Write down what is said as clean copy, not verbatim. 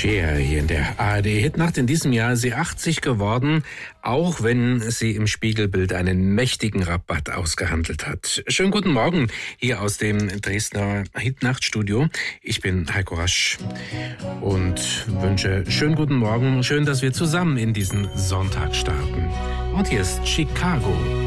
Cher hier in der ARD-Hitnacht. In diesem Jahr ist sie 80 geworden, auch wenn sie im Spiegelbild einen mächtigen Rabatt ausgehandelt hat. Schönen guten Morgen hier aus dem Dresdner Hitnachtstudio. Ich bin Heiko Rasch und wünsche schönen guten Morgen. Schön, dass wir zusammen in diesen Sonntag starten. Und hier ist Chicago.